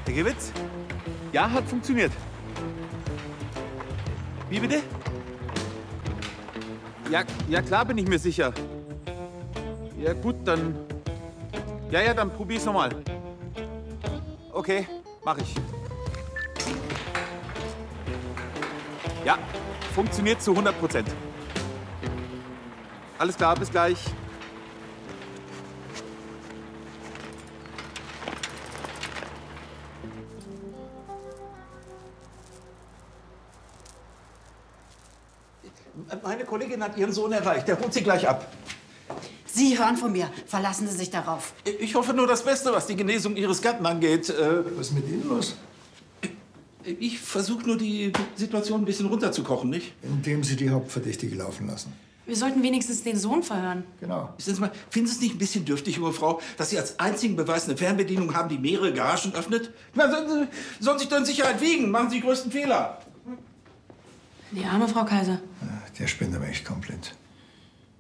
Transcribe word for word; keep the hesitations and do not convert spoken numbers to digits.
Herr Gewitz? Ja, hat funktioniert. Wie bitte? Ja, ja klar bin ich mir sicher. Ja gut, dann... Ja, ja, dann probier's nochmal. Okay, mach ich. Ja, funktioniert zu hundert Prozent. Alles klar, bis gleich. Meine Kollegin hat ihren Sohn erreicht. Der holt sie gleich ab. Sie hören von mir. Verlassen Sie sich darauf. Ich hoffe nur das Beste, was die Genesung Ihres Gatten angeht. Äh, Was ist mit Ihnen los? Ich versuche nur, die Situation ein bisschen runterzukochen, nicht? Indem Sie die Hauptverdächtige laufen lassen. Wir sollten wenigstens den Sohn verhören. Genau. Wissen Sie mal, finden Sie es nicht ein bisschen dürftig, junge Frau, dass Sie als einzigen Beweis eine Fernbedienung haben, die mehrere Garagen öffnet? Ich meine, sollen Sie sollen sich doch in Sicherheit wiegen. Machen Sie die größten Fehler. Die arme Frau Kaiser. Der spinnt aber echt komplett.